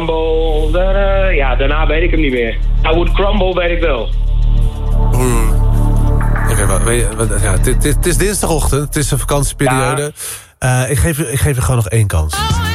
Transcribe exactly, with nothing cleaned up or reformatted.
Crumble, uh, ja, daarna weet ik hem niet meer. I Would Crumble weet ik wel. Hmm. Oké, okay, ja, het is dinsdagochtend, het is een vakantieperiode. Ja. Uh, ik, geef, ik geef je gewoon nog één kans.